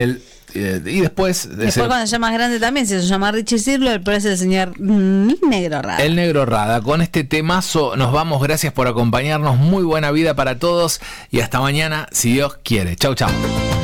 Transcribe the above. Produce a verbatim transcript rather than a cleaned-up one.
El, eh, y después... De Después ser, cuando sea más grande también, se llama Richie Sirlo, pero es el señor mm, Negro Rada. El Negro Rada. Con este temazo nos vamos. Gracias por acompañarnos. Muy buena vida para todos. Y hasta mañana, si Dios quiere. Chau, chau.